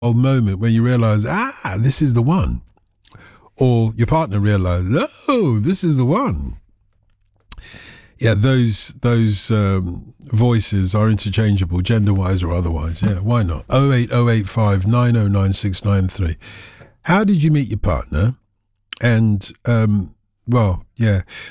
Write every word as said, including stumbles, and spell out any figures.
moment when you realise, ah, this is the one. Or your partner realises, oh, this is the one. Yeah, those those um, voices are interchangeable, gender-wise or otherwise. Yeah, why not? oh eight oh eight five nine oh nine six nine three. How did you meet your partner? And, um, well, yeah,